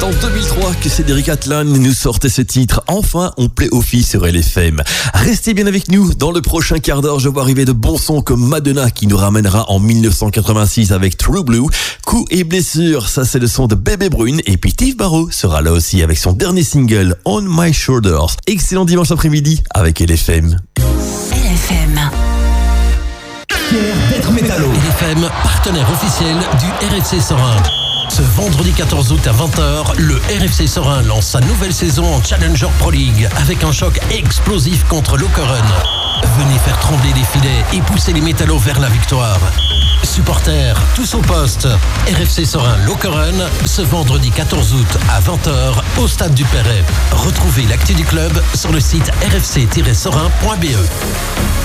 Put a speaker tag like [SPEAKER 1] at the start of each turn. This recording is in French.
[SPEAKER 1] en 2003 que Cédric Atlan nous sortait ce titre. Enfin, on plaît aux filles sur LFM. Restez bien avec nous. Dans le prochain quart d'heure, je vois arriver de bons sons comme Madonna qui nous ramènera en 1986 avec True Blue. Coups et blessures, ça c'est le son de Bébé Brune. Et puis Steve Barrow sera là aussi avec son dernier single On My Shoulders. Excellent dimanche après-midi avec LFM.
[SPEAKER 2] LFM.
[SPEAKER 3] Fier d'être métallo.
[SPEAKER 4] LFM, partenaire officiel du RFC Sorin. Ce vendredi 14 août à 20h, le RFC Sorin lance sa nouvelle saison en Challenger Pro League avec un choc explosif contre Lokeren. Venez faire trembler les filets et pousser les métallos vers la victoire. Supporters, tous au poste. RFC Sorin Lokeren, ce vendredi 14 août à 20h au stade du Perret. Retrouvez l'actu du club sur le site rfc-sorin.be.